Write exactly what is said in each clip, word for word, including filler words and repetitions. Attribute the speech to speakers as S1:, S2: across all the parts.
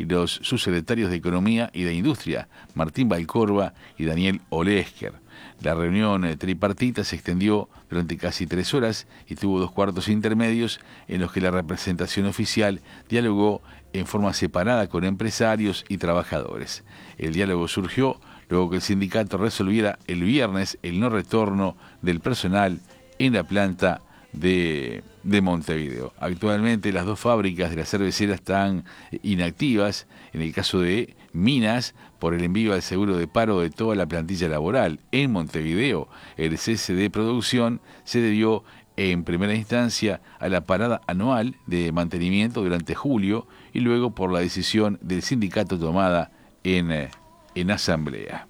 S1: y los subsecretarios de Economía y de Industria, Martín Valcorba y Daniel Olesker. La reunión tripartita se extendió durante casi tres horas y tuvo dos cuartos intermedios en los que la representación oficial dialogó en forma separada con empresarios y trabajadores. El diálogo surgió luego que el sindicato resolviera el viernes el no retorno del personal en la planta de, de Montevideo. Actualmente las dos fábricas de la cervecera están inactivas, en el caso de Minas, por el envío al seguro de paro de toda la plantilla laboral. En Montevideo, el cese de producción se debió en primera instancia a la parada anual de mantenimiento durante julio y luego por la decisión del sindicato tomada en, en asamblea.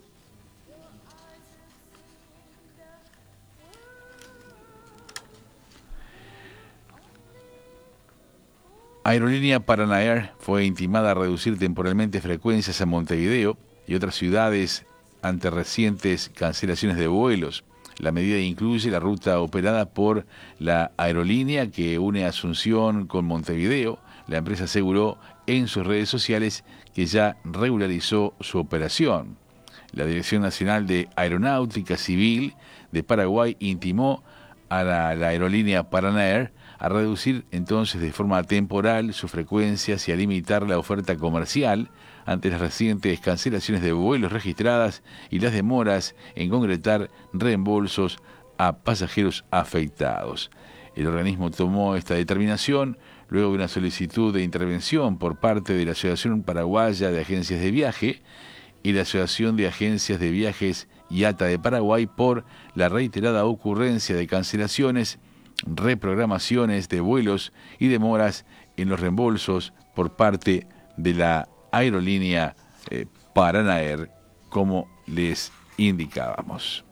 S1: Aerolínea Paranair fue intimada a reducir temporalmente frecuencias a Montevideo y otras ciudades ante recientes cancelaciones de vuelos. La medida incluye la ruta operada por la aerolínea que une Asunción con Montevideo. La empresa aseguró en sus redes sociales que ya regularizó su operación. La Dirección Nacional de Aeronáutica Civil de Paraguay intimó a la, la aerolínea Paranair a reducir entonces de forma temporal sus frecuencias y a limitar la oferta comercial ante las recientes cancelaciones de vuelos registradas y las demoras en concretar reembolsos a pasajeros afectados. El organismo tomó esta determinación luego de una solicitud de intervención por parte de la Asociación Paraguaya de Agencias de Viaje y la Asociación de Agencias de Viajes I A T A de Paraguay por la reiterada ocurrencia de cancelaciones, reprogramaciones de vuelos y demoras en los reembolsos por parte de la aerolínea eh, Paranair, como les indicábamos.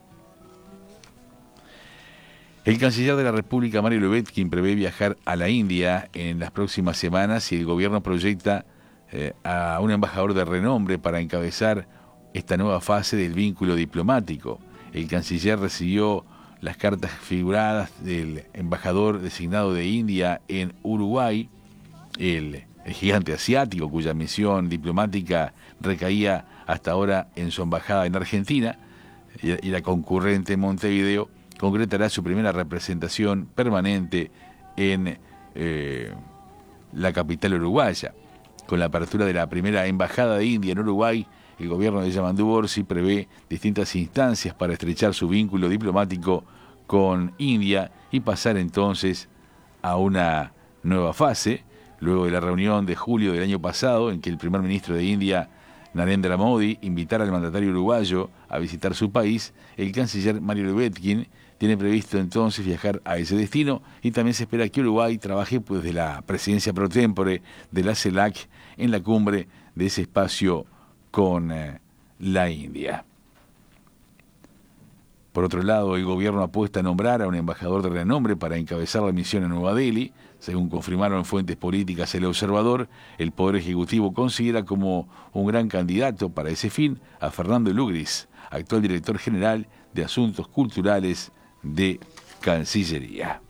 S1: El canciller de la República, Mario Lubetkin, prevé viajar a la India en las próximas semanas y el gobierno proyecta eh, a un embajador de renombre para encabezar esta nueva fase del vínculo diplomático. El canciller recibió las cartas figuradas del embajador designado de India en Uruguay, el, el gigante asiático cuya misión diplomática recaía hasta ahora en su embajada en Argentina, y, y la concurrente Montevideo concretará su primera representación permanente en eh, la capital uruguaya. Con la apertura de la primera embajada de India en Uruguay, el gobierno de Yamandu Orsi prevé distintas instancias para estrechar su vínculo diplomático con India y pasar entonces a una nueva fase, luego de la reunión de julio del año pasado en que el primer ministro de India, Narendra Modi, invitara al mandatario uruguayo a visitar su país. El canciller Mario Lubetkin tiene previsto entonces viajar a ese destino y también se espera que Uruguay trabaje pues, de la presidencia pro tempore de la CELAC en la cumbre de ese espacio con eh, la India. Por otro lado, el gobierno apuesta a nombrar a un embajador de renombre para encabezar la misión en Nueva Delhi. Según confirmaron fuentes políticas El Observador, el Poder Ejecutivo considera como un gran candidato para ese fin a Fernando Lugris, actual director general de Asuntos Culturales de Cancillería.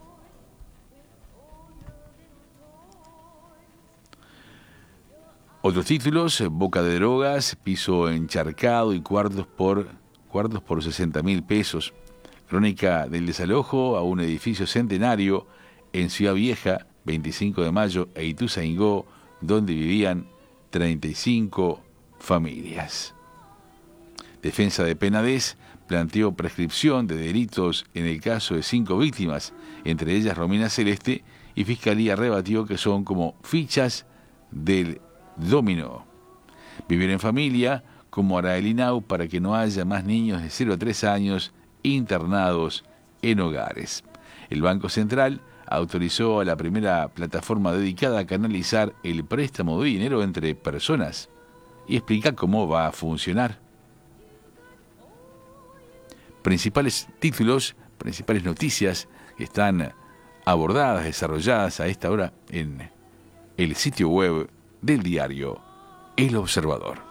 S1: Otros títulos: Boca de Drogas, piso encharcado y cuartos por, cuartos por sesenta mil pesos. Crónica del desalojo a un edificio centenario en Ciudad Vieja, veinticinco de mayo, e Ituzaingó, donde vivían treinta y cinco familias. Defensa de Penades planteó prescripción de delitos en el caso de cinco víctimas, entre ellas Romina Celeste, y Fiscalía rebatió que son como fichas del dominó. Vivir en familia, como hará el INAU para que no haya más niños de cero a tres años internados en hogares. El Banco Central autorizó a la primera plataforma dedicada a canalizar el préstamo de dinero entre personas y explica cómo va a funcionar. Principales títulos, principales noticias que están abordadas, desarrolladas a esta hora en el sitio web del diario El Observador.